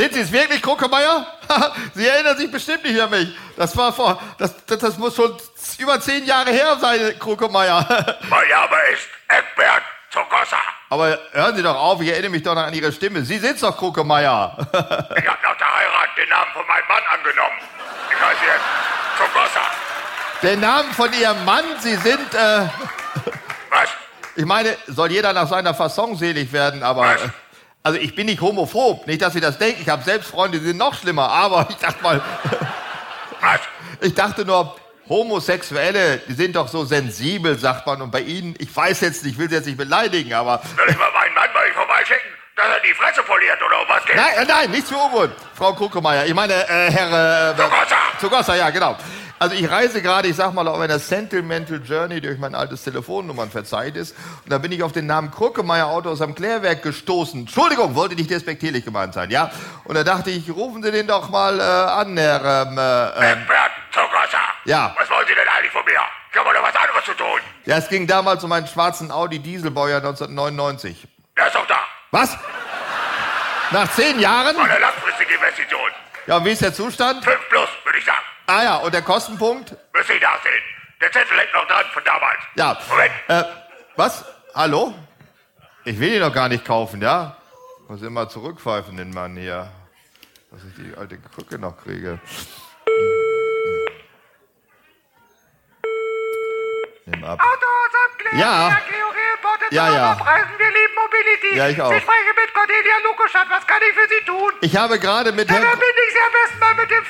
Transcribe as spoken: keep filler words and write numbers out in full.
Sind Sie es wirklich, Kruckemeyer? Sie erinnern sich bestimmt nicht an mich. Das war vor, das, das, das muss schon über zehn Jahre her sein, Kruckemeyer. Mein Name ist Egbert Zogossa. Aber hören Sie doch auf, ich erinnere mich doch noch an Ihre Stimme. Sie sind's doch, Kruckemeyer. Ich habe nach der Heirat den Namen von meinem Mann angenommen. Ich heiße jetzt Zogossa. Den Namen von Ihrem Mann, Sie sind, äh... Was? Ich meine, soll jeder nach seiner Fasson selig werden, aber... Was? Äh, also ich bin nicht homophob, nicht, dass Sie das denken. Ich habe selbst Freunde, die sind noch schlimmer, aber ich dachte mal... Was? Ich dachte nur, Homosexuelle, die sind doch so sensibel, sagt man. Und bei Ihnen, ich weiß jetzt nicht, ich will Sie jetzt nicht beleidigen, aber... Soll ich mal meinen Mann bei euch vorbeischicken, dass er die Fresse poliert oder um was geht? Nein, äh, nein, nichts für ungut, Frau Kruckemeyer. Ich meine, äh, Herr... Äh, Zogossa. Zogossa, ja, genau. Also ich reise gerade, ich sag mal, auf einer Sentimental Journey durch mein altes Telefonnummernverzeichnis. Und da bin ich auf den Namen Kruckemeyer Auto aus am Klärwerk gestoßen. Entschuldigung, wollte nicht despektierlich gemeint sein, ja? Und da dachte ich, rufen Sie den doch mal äh, an, Herr... Ähm, äh, Egbert Zogossa. Ja. Was wollen Sie denn eigentlich von mir? Ich habe doch was anderes zu tun. Ja, es ging damals um einen schwarzen Audi Dieselbaujahr neunzehnhundertneunundneunzig. Der ist doch da. Was? Nach zehn Jahren? Eine langfristige Investition. Ja, und wie ist der Zustand? Fünf plus, würde ich sagen. Ah ja, und der Kostenpunkt? Müssen Sie nachsehen. Der Zettel hängt noch dran von damals. Ja. Moment. Äh, was? Hallo? Ich will ihn doch gar nicht kaufen, ja? Muss immer zurückpfeifen, den Mann hier. Dass ich die alte Krücke noch kriege. Nimm ab. Autos am Klärwerk, Ja. Georg-Reporter Ja, zu ja. Preisen, wir lieben Mobility. Ja, ich auch. Sie sprechen mit Cornelia Lukoschat, was kann ich für Sie tun? Ich habe gerade mit Dann Herrn... verbinde ich Sie am besten mal mit dem